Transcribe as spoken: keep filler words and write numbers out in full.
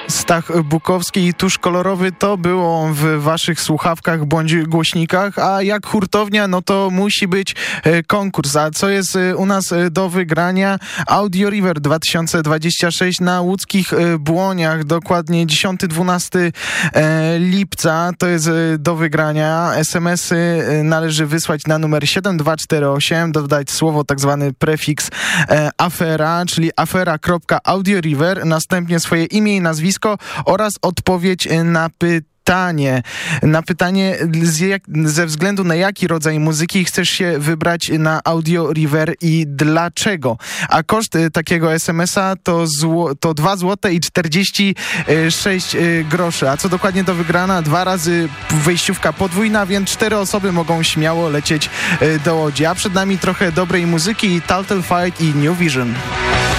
Stach Bukowski i Tusz Kolorowy to było w waszych słuchawkach bądź głośnikach, a jak hurtownia, no to musi być e, konkurs. A co jest e, u nas e, do wygrania? Audio River dwa tysiące dwudziesty szósty na łódzkich e, Błoniach, dokładnie dziesiątego do dwunastego e, lipca. To jest e, do wygrania. es em esy e, należy wysłać na numer siedem dwa cztery osiem, dodać słowo tak zwany prefiks e, afera, czyli afera.audioriver, następnie swoje imię i nazwisko oraz odpowiedź na pytanie. Na pytanie, z jak, ze względu na jaki rodzaj muzyki chcesz się wybrać na Audio River i dlaczego. A koszt takiego es em esa to, zło, to dwa złote i czterdzieści sześć groszy. A co dokładnie do wygrana? Dwa razy wejściówka podwójna, więc cztery osoby mogą śmiało lecieć do Łodzi. A przed nami trochę dobrej muzyki, Turtle Fight i New Vision.